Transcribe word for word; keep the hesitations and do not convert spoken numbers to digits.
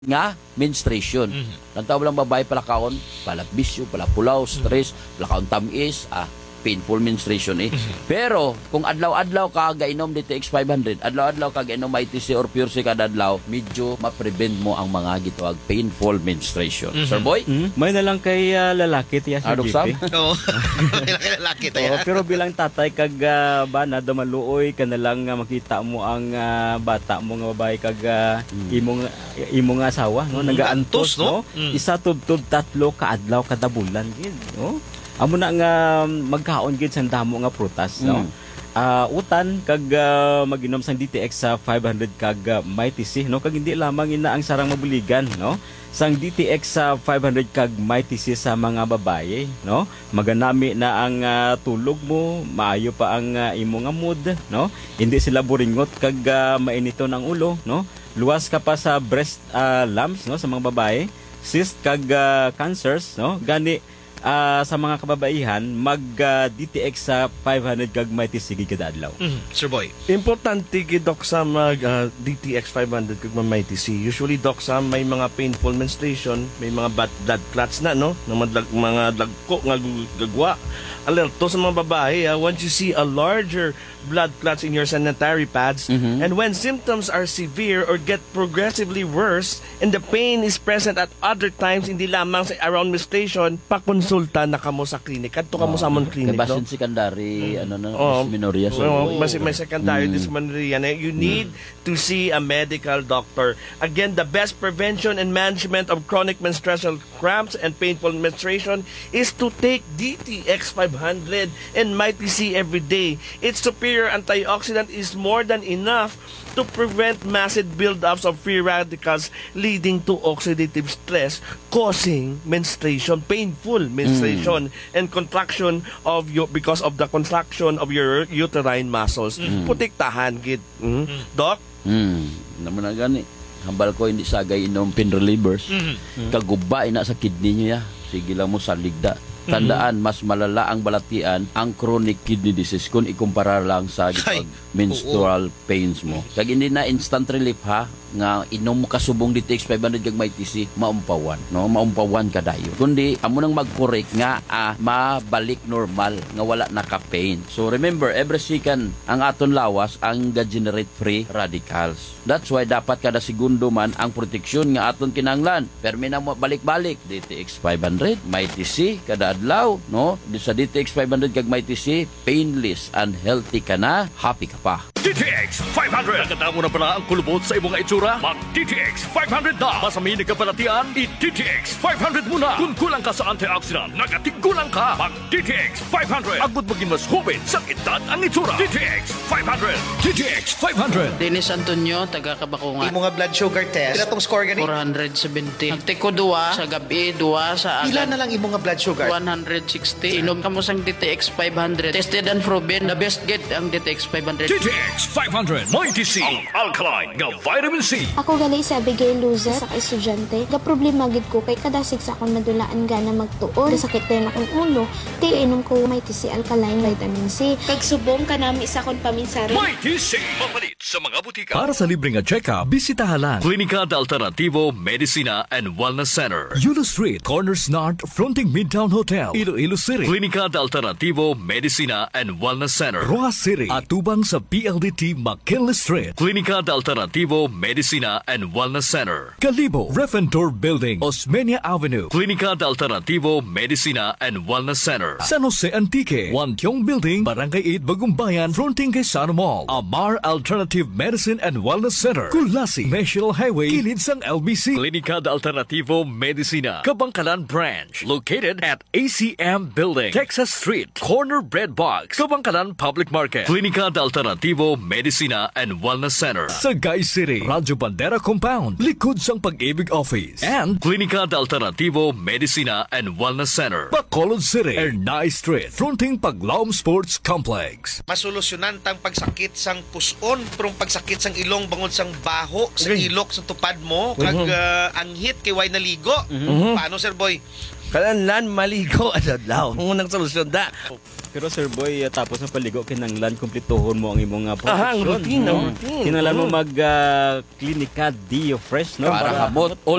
nga menstruation. Mm-hmm. Ang tawag lang babae pala kaon, pala bisyo, pala pulaw, stress, mm-hmm. pala kaon tamis, ah, painful menstruation eh. Mm-hmm. Pero kung adlaw-adlaw ka gainom D T X five hundred, adlaw-adlaw ka gainom I T C or Pure C kada adlaw, medyo ma-prevent mo ang mga gitawag painful menstruation. Mm-hmm. Sir Boy? Mm-hmm. May na lang kay uh, lalaki tiya Sir Adok J P. Oo. May na kay lalaki tiya. Oo, pero bilang tatay kag uh, ba na damaluoy ka na lang uh, makita mo ang uh, bata mo nga babae kag uh, mm. imong imong asawa no, mm. nagaantos no. Mm. Isa tubtub tatlo ka adlaw kada bulan gid, no. Amo na nga magkaon gid sang damo nga prutas, no. Mm. Uh, utan kag uh, maginom sang D T X sa five hundred kag uh, Mighty C, no, kag hindi lamang ina ang sarang mabuligan, no. Sang D T X sa five hundred kag Mighty C sa mga babaye, no, maganami na ang uh, tulog mo, maayo pa ang uh, imo nga mood, no, hindi sila buringot kag uh, mainito ng ulo, no, luwas ka pa sa breast uh, lumps, no, sa mga babaye, cyst kag uh, cancers, no, gani Uh, sa mga kababaihan mag uh, D T X sa five hundred kag Mighty C kada adlaw. Mm-hmm. Sir Boy. Importante gid dok sa mag uh, D T X five hundred kag Mighty C. Usually dok sa may mga painful menstruation, may mga bad blood clots na no, ng mga, mga dagko nga gagwa. Alerto sa mga babae, uh, once you see a larger blood clots in your sanitary pads, mm-hmm. and when symptoms are severe or get progressively worse and the pain is present at other times, hindi lamang sa around menstruation, pakonsulta na kamo sa klinik. Kadto kamo oh, sa amon klinik, no? Kabasin secondary, mm. ano na, oh, dysmenorrhea. So, oh, mas, may secondary mm. dysmenorrhea. You need mm. to see a medical doctor. Again, the best prevention and management of chronic menstrual cramps and painful menstruation is to take D T X five hundred and Mighty C every day. Its superior antioxidant is more than enough to prevent massive buildups of free radicals leading to oxidative stress, causing menstruation, painful menstruation, mm. and contraction of your because of the contraction of your uterine muscles. Mm. Putiktahan gid. Mm. Mm. Doc? Mm. Naman na gani. Hambal ko hindi sagay inom pain relievers. Mm. Kaguba ina sa kidney niya. Sige lang mo sa ligda. Tandaan, mm-hmm. mas malala ang balatian ang chronic kidney disease kung ikumpara lang sa gitag, menstrual oo. Pains mo. Kag hindi na instant relief ha, nga inom mo kasubong D T X five hundred kag Mighty C, maumpawan, no? Maumpawan ka dayo. Kundi amo nang mag-correct nga ah, mabalik normal nga wala na ka pain. So remember, every second ang aton lawas ang ga-generate free radicals. That's why dapat kada segundo man ang proteksyon nga aton kinahanglan. Permi na mo balik-balik D T X five hundred, Mighty C kada adlaw, no? Sa D T X five hundred kag Mighty C, painless and healthy ka na, happy ka pa. D T X five hundred. Nakita mo na pala ang kulubot sa imong itsura? Mag-D T X five hundred na. Masaminig ka palatian, i-D T X five hundred muna. Kung kulang ka sa antioxidant, nagatigulang ka. Mag-D T X five hundred. Agud maging mas hubit sa edad ang itsura. D T X five hundred. D T X five hundred. Dennis Antonio, taga Kabakungan. Imo nga blood sugar test. Pila tong score gani? four seventy. Nagtiko duwa sa gabi, duwa sa agad. Pila na lang imo nga blood sugar? one sixty. Inom ka mo sang D T X five hundred. Tested and proven. The best get ang D T X five hundred. D T X five hundred. Mighty C. Ang alkaline nga vitamin C. Ako gali sa Abigail Luza sa estudyante. Ga problema gid ko kay kada six akong nadulaan gana magtuon. Sakit din akong ulo. Ti inom ko Mighty C alkaline vitamin C. Kag subong kanami sa akong paminsari. Mighty C. Mapalit sa mga butika. Para sa libreng check-up, bisitahan lang Klinika de Alternativo Medicina and Wellness Center. Yulo Street, Corners North, fronting Midtown Hotel, Iloilo City. Klinika de Alternativo Medicina and Wellness Center. Roa City, atubang sa P L D T McKinley Street. Klinika de Alternativo Medicina and Wellness Center. Kalibo, Refentor Building, Osmeña Avenue. Klinika de Alternativo Medicina and Wellness Center. San Jose Antique, Wantiong Building, Barangay eight, Bagumbayan, fronting kay Sano Mall. Amar Alternative Medicine and Wellness Center. Kulasi, National Highway, kilid sang L B C. Klinika de Alternativo Medicina, Kabangkalan Branch, located at A C M Building, Texas Street, Corner Bread Box, Kabangkalan Public Market. Klinika de Alternativo Medicina and Wellness Center. Sagay City, Radyo Bandera Compound, likod sang Pag-ibig Office. And Klinika de Alternativo Medicina and Wellness Center. Bacolod City, Ernay Street, fronting Paglaom Sports Complex. Masolusyonan tang pagsakit sang puson, prong pagsakit sang ilong bangod sang baho, sa ilok sa tupad mo, kag uh, ang hit kay way naligo. Mm-hmm. Paano, Sir Boy? Kananlan maligo ano daw. Unang solusyon da. Pero Sir Boy, uh, tapos ng paligo kinanglan kumplituhon mo ang imong uh, Aha, ang protection, routine, no? ang routine. Kinanglan mo Mm. mag uh, Clinica Dio Fresh, no? Para hamot